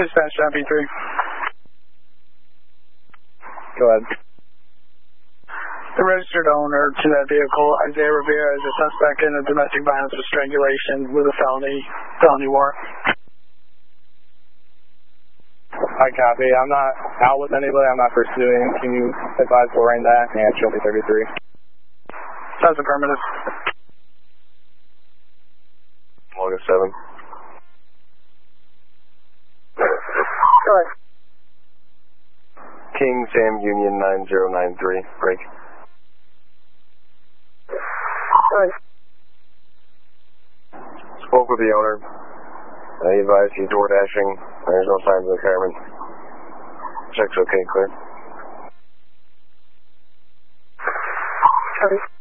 Dispatch down B3. Go ahead. The registered owner to that vehicle, Isaiah Rivera, is a suspect in a domestic violence with strangulation with a felony warrant. I copy. I'm not out with anybody. I'm not pursuing. Can you advise Lorraine that? And she'll be 33. That's affirmative. August 7. Go ahead. King Sam Union 9093. Break. Go ahead. Spoke with the owner. He advised he's door dashing. There's no signs of impairment. Check's okay, clear. Copy.